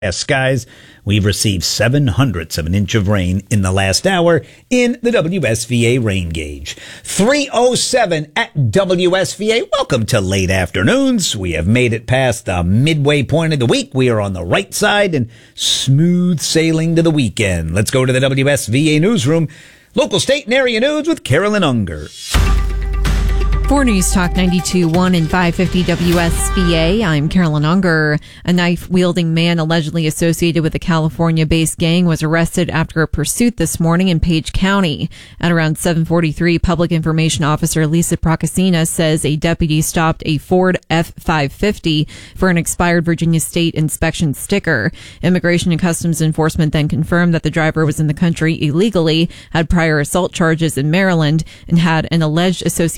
Skies. We've received 0.07 of an inch of rain in the last hour in the WSVA rain gauge. 3:07 at WSVA. Welcome to late afternoons. We have made it past the midway point of the week. We are on the right side and smooth sailing to the weekend. Let's go to the WSVA newsroom. Local, state, and area news with Carolyn Unger. For News Talk 92.1 and 550 WSVA, I'm Carolyn Unger. A knife-wielding man allegedly associated with a California-based gang was arrested after a pursuit this morning in Page County. At around 7:43, Public Information Officer Lisa Procasina says a deputy stopped a Ford F-550 for an expired Virginia State inspection sticker. Immigration and Customs Enforcement then confirmed that the driver was in the country illegally, had prior assault charges in Maryland, and had an alleged association